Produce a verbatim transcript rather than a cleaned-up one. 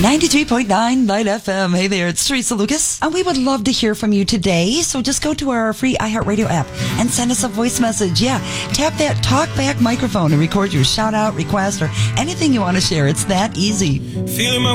ninety-three point nine Light F M. Hey there, it's Teresa Lucas. And we would love to hear from you today. So just go to our free iHeartRadio app and send us a voice message. Yeah, tap that talkback microphone and record your shout out, request, or anything you want to share. It's that easy. Feeling my